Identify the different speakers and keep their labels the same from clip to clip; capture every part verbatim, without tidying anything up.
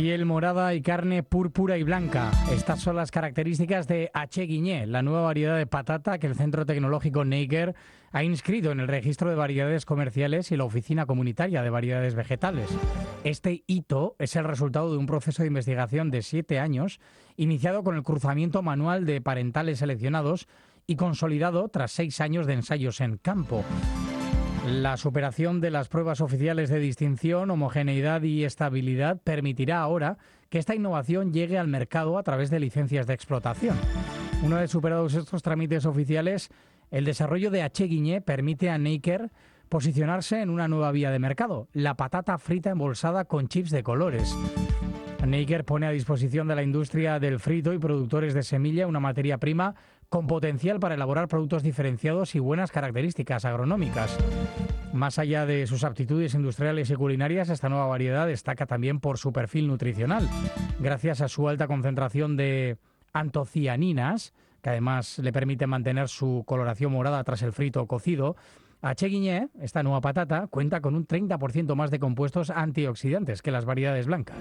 Speaker 1: Piel morada y carne púrpura y blanca. Estas son las características de H. Guiñé, la nueva variedad de patata que el Centro Tecnológico Neiker ha inscrito en el registro de variedades comerciales y la Oficina Comunitaria de Variedades Vegetales. Este hito es el resultado de un proceso de investigación de siete años, iniciado con el cruzamiento manual de parentales seleccionados y consolidado tras seis años de ensayos en campo. La superación de las pruebas oficiales de distinción, homogeneidad y estabilidad permitirá ahora que esta innovación llegue al mercado a través de licencias de explotación. Una vez superados estos trámites oficiales, el desarrollo de H. Guiñé permite a Neiker posicionarse en una nueva vía de mercado, la patata frita embolsada con chips de colores. Neiker pone a disposición de la industria del frito y productores de semilla una materia prima con potencial para elaborar productos diferenciados y buenas características agronómicas. Más allá de sus aptitudes industriales y culinarias, esta nueva variedad destaca también por su perfil nutricional, gracias a su alta concentración de antocianinas, que además le permite mantener su coloración morada tras el frito o cocido. H. Guiñé, esta nueva patata, cuenta con un treinta por ciento más de compuestos antioxidantes que las variedades blancas.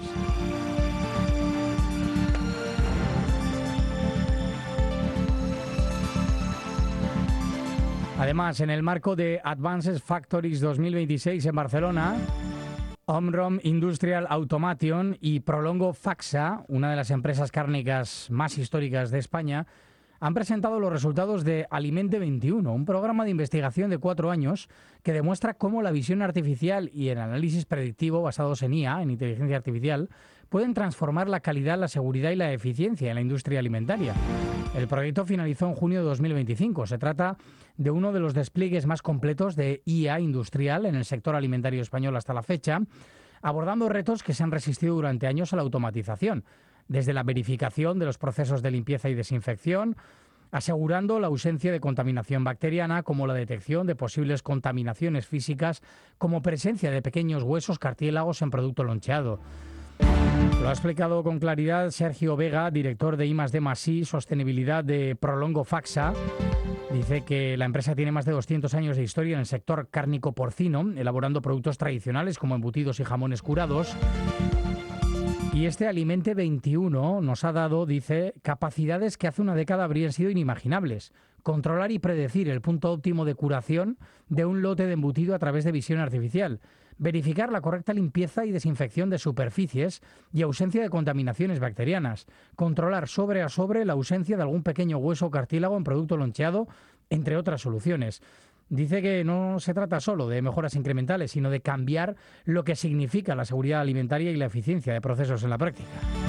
Speaker 1: Además, en el marco de Advanced Factories dos mil veintiséis en Barcelona, Omron Industrial Automation y Prolongo Faxa, una de las empresas cárnicas más históricas de España, han presentado los resultados de Alimente veintiuno, un programa de investigación de cuatro años que demuestra cómo la visión artificial y el análisis predictivo basados en I A, en inteligencia artificial, pueden transformar la calidad, la seguridad y la eficiencia en la industria alimentaria. El proyecto finalizó en junio de dos mil veinticinco. Se trata de uno de los despliegues más completos de I A industrial en el sector alimentario español hasta la fecha, abordando retos que se han resistido durante años a la automatización, desde la verificación de los procesos de limpieza y desinfección, asegurando la ausencia de contaminación bacteriana, como la detección de posibles contaminaciones físicas, como presencia de pequeños huesos cartílagos en producto loncheado. Lo ha explicado con claridad Sergio Vega, director de I más D más I, Sostenibilidad de Prolongo Faxa. Dice que la empresa tiene más de doscientos años de historia en el sector cárnico porcino, elaborando productos tradicionales como embutidos y jamones curados. Y este Alimente veintiuno nos ha dado, dice, capacidades que hace una década habrían sido inimaginables. Controlar y predecir el punto óptimo de curación de un lote de embutido a través de visión artificial. Verificar la correcta limpieza y desinfección de superficies y ausencia de contaminaciones bacterianas. Controlar sobre a sobre la ausencia de algún pequeño hueso o cartílago en producto loncheado, entre otras soluciones. Dice que no se trata solo de mejoras incrementales, sino de cambiar lo que significa la seguridad alimentaria y la eficiencia de procesos en la práctica.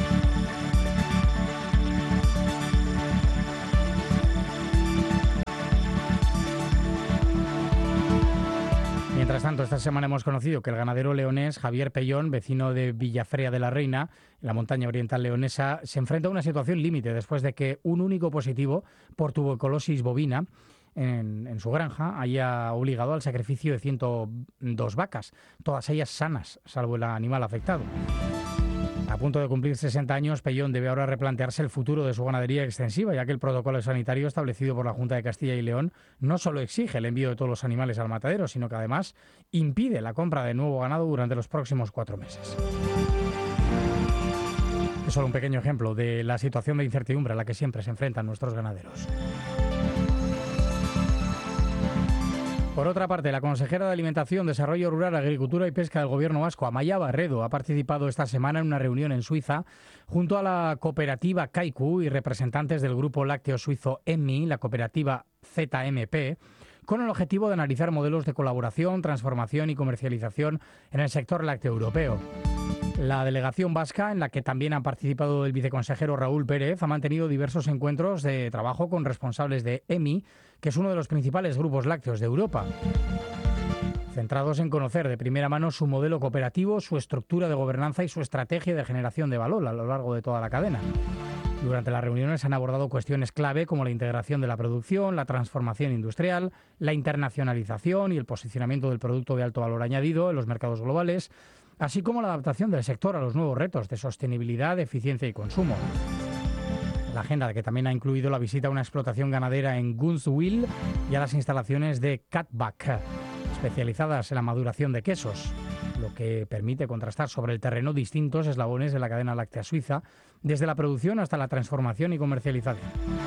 Speaker 1: Mientras tanto, esta semana hemos conocido que el ganadero leonés Javier Pellón, vecino de Villafrea de la Reina, en la montaña oriental leonesa, se enfrenta a una situación límite después de que un único positivo por tuberculosis bovina En, en su granja haya obligado al sacrificio de ciento dos vacas, todas ellas sanas, salvo el animal afectado. A punto de cumplir sesenta años, Pellón debe ahora replantearse el futuro de su ganadería extensiva, ya que el protocolo sanitario establecido por la Junta de Castilla y León no solo exige el envío de todos los animales al matadero, sino que además impide la compra de nuevo ganado durante los próximos cuatro meses. Es solo un pequeño ejemplo de la situación de incertidumbre a la que siempre se enfrentan nuestros ganaderos. Por otra parte, la consejera de Alimentación, Desarrollo Rural, Agricultura y Pesca del Gobierno vasco, Amaia Barredo, ha participado esta semana en una reunión en Suiza junto a la cooperativa Kaiku y representantes del grupo lácteo suizo E M I, la cooperativa Z M P, con el objetivo de analizar modelos de colaboración, transformación y comercialización en el sector lácteo europeo. La delegación vasca, en la que también ha participado el viceconsejero Raúl Pérez, ha mantenido diversos encuentros de trabajo con responsables de E M I, que es uno de los principales grupos lácteos de Europa, centrados en conocer de primera mano su modelo cooperativo, su estructura de gobernanza y su estrategia de generación de valor a lo largo de toda la cadena. Durante las reuniones han abordado cuestiones clave como la integración de la producción, la transformación industrial, la internacionalización y el posicionamiento del producto de alto valor añadido en los mercados globales, así como la adaptación del sector a los nuevos retos de sostenibilidad, eficiencia y consumo. La agenda, que también ha incluido la visita a una explotación ganadera en Gunzwil y a las instalaciones de Katbach, especializadas en la maduración de quesos. lo que permite contrastar sobre el terreno distintos eslabones de la cadena láctea suiza, desde la producción hasta la transformación y comercialización.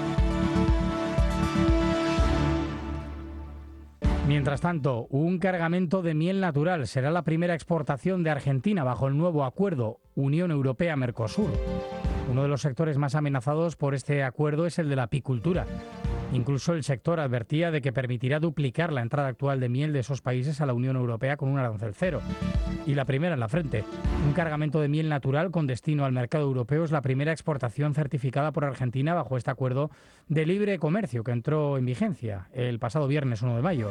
Speaker 1: Mientras tanto, un cargamento de miel natural será la primera exportación de Argentina bajo el nuevo acuerdo Unión Europea-Mercosur. Uno de los sectores más amenazados por este acuerdo es el de la apicultura. Incluso el sector advertía de que permitirá duplicar la entrada actual de miel de esos países a la Unión Europea con un arancel cero. Y la primera en la frente. Un cargamento de miel natural con destino al mercado europeo es la primera exportación certificada por Argentina bajo este acuerdo de libre comercio que entró en vigencia el pasado viernes uno de mayo.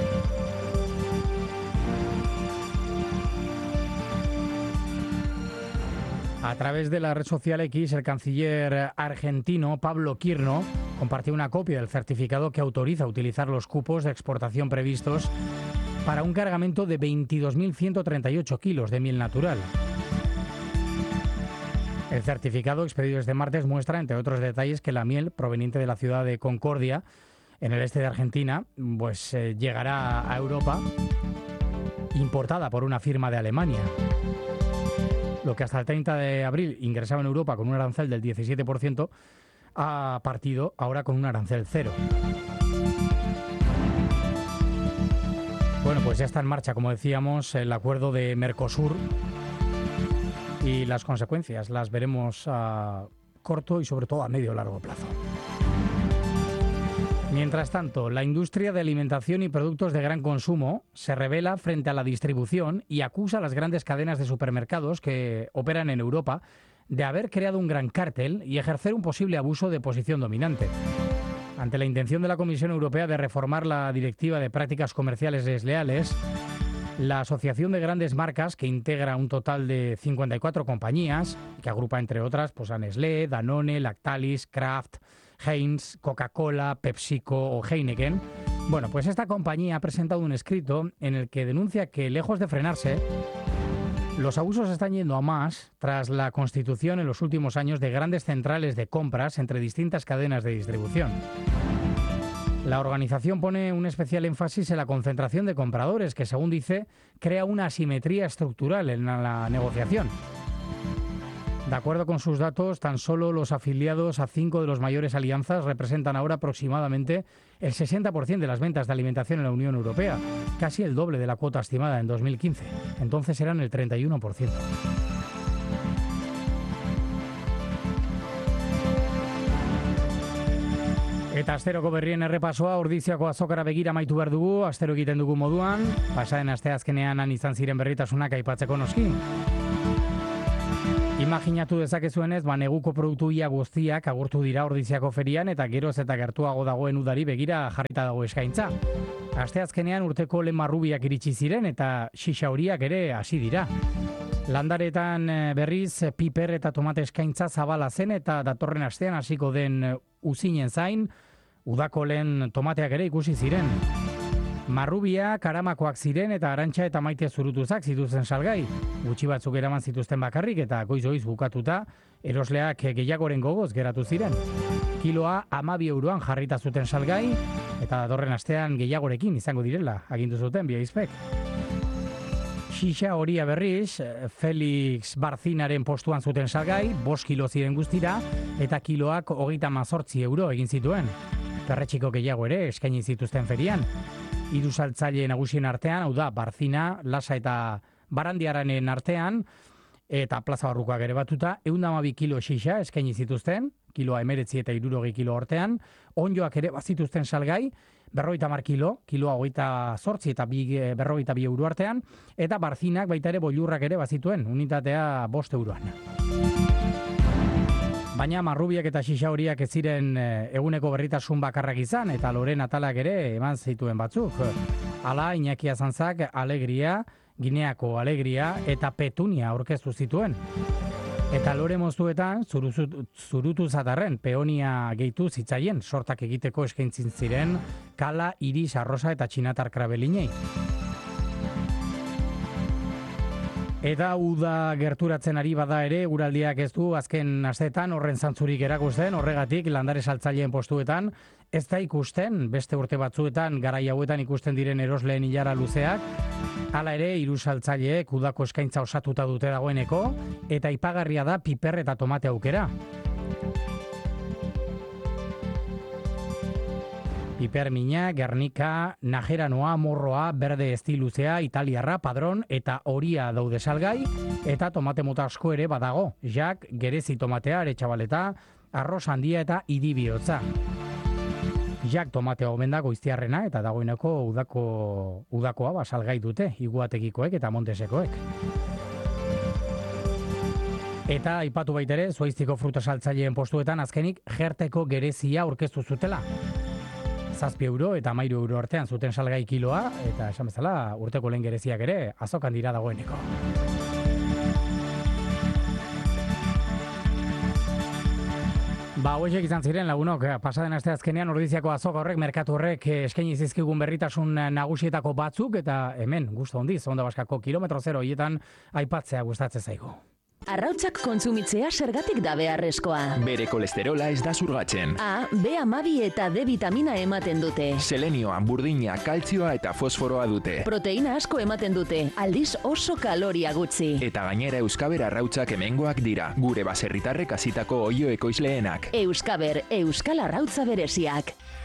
Speaker 1: A través de la red social X, el canciller argentino Pablo Quirno compartió una copia del certificado que autoriza utilizar los cupos de exportación previstos para un cargamento de veintidós mil ciento treinta y ocho kilos de miel natural. El certificado expedido este martes muestra, entre otros detalles, que la miel proveniente de la ciudad de Concordia, en el este de Argentina, pues eh, llegará a Europa importada por una firma de Alemania. Lo que hasta el treinta de abril ingresaba en Europa con un arancel del diecisiete por ciento, ha partido ahora con un arancel cero. Bueno, pues ya está en marcha, como decíamos, el acuerdo de Mercosur y las consecuencias las veremos a corto y sobre todo a medio largo plazo. Mientras tanto, la industria de alimentación y productos de gran consumo se revela frente a la distribución y acusa a las grandes cadenas de supermercados que operan en Europa de haber creado un gran cártel y ejercer un posible abuso de posición dominante. Ante la intención de la Comisión Europea de reformar la Directiva de Prácticas Comerciales Desleales, la Asociación de Grandes Marcas, que integra un total de cincuenta y cuatro compañías, que agrupa entre otras pues, a Nestlé, Danone, Lactalis, Kraft, Heinz, Coca-Cola, PepsiCo o Heineken. Bueno, pues esta compañía ha presentado un escrito en el que denuncia que, lejos de frenarse, los abusos están yendo a más tras la constitución en los últimos años de grandes centrales de compras entre distintas cadenas de distribución. La organización pone un especial énfasis en la concentración de compradores, que, según dice, crea una asimetría estructural en la negociación. De acuerdo con sus datos, tan solo los afiliados a cinco de las mayores alianzas representan ahora aproximadamente el sesenta por ciento de las ventas de alimentación en la Unión Europea, casi el doble de la cuota estimada en dos mil quince. Entonces eran el treinta y uno por ciento. Eta asteroko berrien errepasoa ordiziako azokara begira amaitu behar dugu, astero egiten dugu moduan, pasaren asteazkenean han izan ziren berritasunak aipatzeko noski. Imaginatu dezakezuenez, ba, neguko produktu ia guztiak agurtu dira Ordiziako ferian eta geroz eta gertuago dagoen udari begira jarrita dago eskaintza. Asteazkenean urteko lehen marrubiak iritsi ziren eta xixa horiak ere hasi dira. Landaretan berriz piper eta tomate eskaintza zabala zen eta datorren astean hasiko den uzinen zain, udako lehen tomateak ere ikusi ziren. Marrubia, karamakoak ziren eta arantxa eta maite zurutuzak zituzten salgai. Gutxi batzuk eraman zituzten bakarrik eta goiz-goiz bukatuta erosleak gehiagoren gogoz geratu ziren. Kiloa hamabi euroan jarrita zuten salgai eta datorren astean gehiagorekin izango direla, agindu zuten Biaizpek. Xixa horia berriz, Felix Barcinaren postuan zuten salgai, bost kilo ziren guztira eta kiloak hogeita hamazortzi euro egin zituen. Perretxiko gehiago ere eskaini zituzten ferian. Hiru saltzaile nagusien artean, hau da, Barzina, Lasa eta Barandiaranen artean, eta Plaza Barrukoak ere batuta, ehun eta hamabi kilo xixa eskaini zituzten, kiloa emeretzi eta hirurogei kilo artean, onjoak ere bazituzten salgai, berrogeita hamar kilo, kiloa hogeita zortzi eta bi, berrogeita bi euro artean, eta Barzinak baita ere boilurrak ere bazituen, unitatea bost euroan. Baina marrubiak eta xixa horiak ez ziren eguneko berritasun bakarrak izan, eta Loren Atalak ere eman zituen batzuk. Hala, Iñaki Azantzak Alegria, Gineako Alegria eta Petunia aurkeztu zituen. Eta Lore moztuetan zurutu zatarren peonia gehitu zitzaien, sortak egiteko eskaintzin ziren kala, iris, arrosa eta txinatar krabelinei. Eta uda gerturatzen ari bada ere, uraldiak ez du azken asteetan horren zantzurik erakusten, horregatik landare saltzaileen postuetan ez da ikusten, beste urte batzuetan garai hauetan ikusten diren erosleen ilara luzeak, Hala ere, hiru saltzaileek udako eskaintza osatuta dute dagoeneko, eta aipagarria da piper eta tomate aukera. Piper mina, Gernika, Najeranoa, Morroa, Berde Estiluzea, Italiarra, Padron eta Horia daude salgai, eta tomate mota asko ere badago. Jak, gerezi tomatea, aretxabaleta, arroz handia eta idibihotza. Jak tomatea omen da goiztiarrena eta dagoeneko udako, udakoa ba, salgai dute, iguatekikoek eta montesekoek. Eta aipatu baitere, Zuaiztiko fruta saltzaileen postuetan azkenik jerteko gerezia aurkeztu zutela. Zazpi euro eta hamairu euro artean zuten salgai kiloa, eta esan bezala urteko lehen gereziak ere azokan dira dagoeneko. Ba, hauek izan ziren lagunok, pasaden aste azkenean Ordiziako azoka horrek, merkatu horrek eskaini zizkigun berritasun nagusietako batzuk, eta hemen, gustu handiz, Onda Baskako kilometro zero hietan aipatzea gustatzen zaigu.
Speaker 2: Arrautzak kontsumitzea zergatik da beharrezkoa.
Speaker 3: Bere kolesterola ez da zurgatzen.
Speaker 2: A, B hamabi eta D vitamina ematen dute.
Speaker 3: Selenioa, burdina, kaltzioa eta fosforoa dute.
Speaker 2: Proteina asko ematen dute, aldiz oso kaloria gutxi.
Speaker 3: Eta gainera Euskaber arrautzak hemengoak dira, gure baserritarrek hasitako oio ekoizleenak.
Speaker 2: Euskaber, Euskal Arrautza bereziak.